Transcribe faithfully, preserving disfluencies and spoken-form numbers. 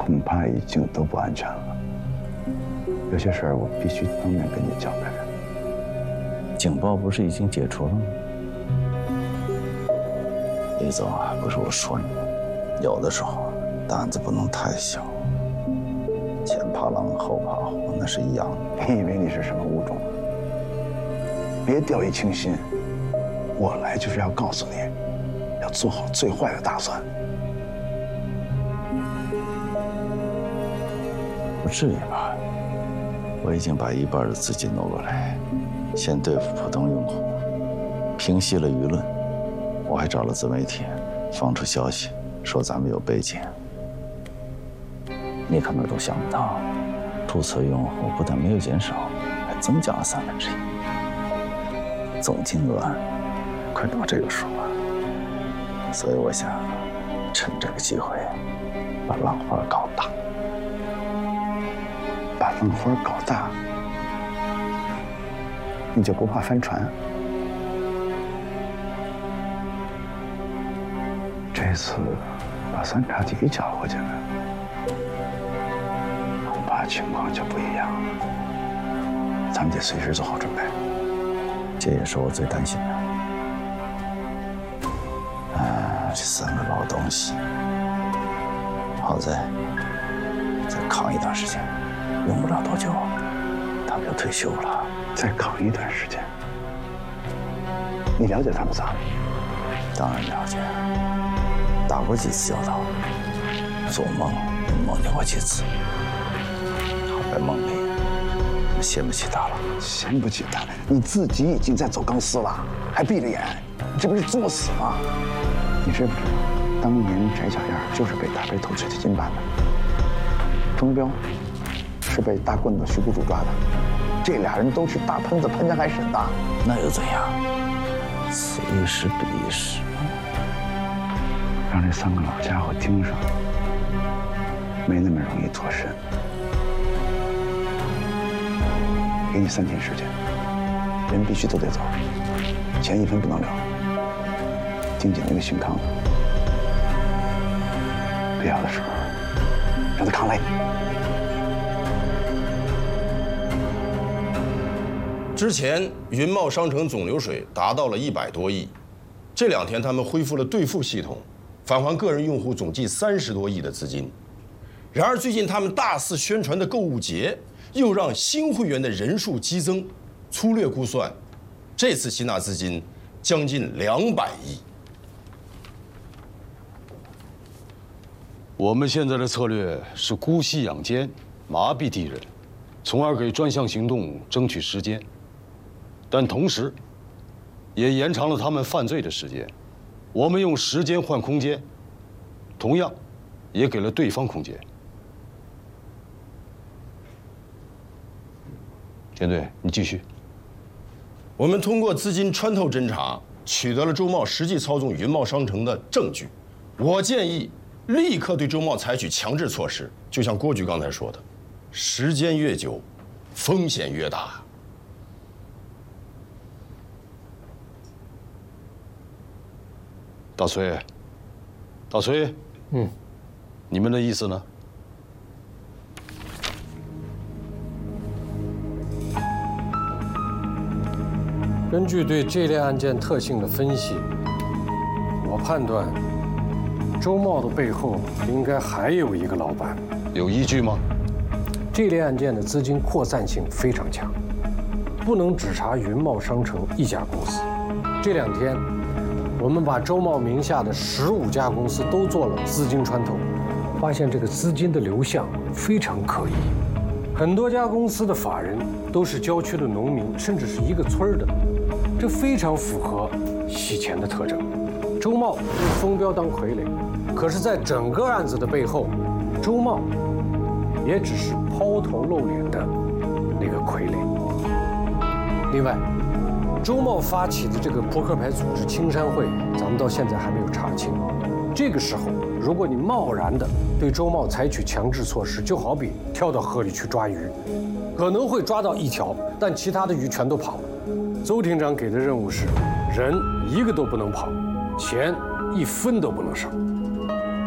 恐怕已经都不安全了。有些事儿我必须当面跟你交代。 警报不是已经解除了吗？李总啊，不是我说你，有的时候胆子不能太小，前怕狼后怕虎，那是一样的。 你以为你是什么物种？别掉以轻心，我来就是要告诉你，要做好最坏的打算。 不至于吧？我已经把一半的资金挪过来，先对付普通用户，平息了舆论。我还找了自媒体，放出消息说咱们有背景。你可能都想不到，注册用户不但没有减少，还增加了三分之一，总金额快到这个数了。所以我想趁这个机会把浪花搞大。 把浪花搞大，你就不怕翻船？这次把三叉戟搅和进来，恐怕情况就不一样了。咱们得随时做好准备。 这也是我最担心的。啊，这三个老东西，好在再扛一段时间。用不了多久，他们就退休了。 再扛一段时间，你了解他们仨？ 当然了解，打过几次交道，做梦也梦见过几次。好在梦里掀不起他了。 掀不起他，你自己已经在走钢丝了，还闭着眼，你这不是作死吗？你知不知道，当年翟小燕就是被大背头崔继金办的，钟彪是被大棍子徐雇主抓的，这俩人都是大喷子潘家海审的。 那又怎样？此一时彼一时， 让这三个老家伙盯上，没那么容易脱身。给你三天时间，人必须都得走，钱一分不能留。静姐那个姓康的，必要的时候让他扛累。 之前云茂商城总流水达到了一百多亿，这两天他们恢复了兑付系统，返还个人用户总计三十多亿的资金。然而最近他们大肆宣传的购物节，又让新会员的人数激增，粗略估算，这次吸纳资金将近两百亿。 我们现在的策略是姑息养奸，麻痹敌人，从而给专项行动争取时间。但同时，也延长了他们犯罪的时间。我们用时间换空间，同样，也给了对方空间。田队，你继续。 我们通过资金穿透侦查，取得了周茂实际操纵云茂商城的证据。我建议立刻对周茂采取强制措施，就像郭局刚才说的，时间越久，风险越大。 大崔，大崔， 嗯， 你们的意思呢？ 根据对这类案件特性的分析，我判断周茂的背后应该还有一个老板。 有依据吗？ 这类案件的资金扩散性非常强，不能只查云茂商城一家公司。这两天，我们把周茂名下的十五家公司都做了资金穿透，发现这个资金的流向非常可疑。很多家公司的法人都是郊区的农民，甚至是一个村儿的，这非常符合洗钱的特征。周茂用风标当傀儡，可是，在整个案子的背后，周茂也只是抛头露脸的那个傀儡。另外，周茂发起的这个扑克牌组织青山会，咱们到现在还没有查清。这个时候，如果你贸然的对周茂采取强制措施，就好比跳到河里去抓鱼，可能会抓到一条，但其他的鱼全都跑了。邹厅长给的任务是，人一个都不能跑，钱一分都不能少。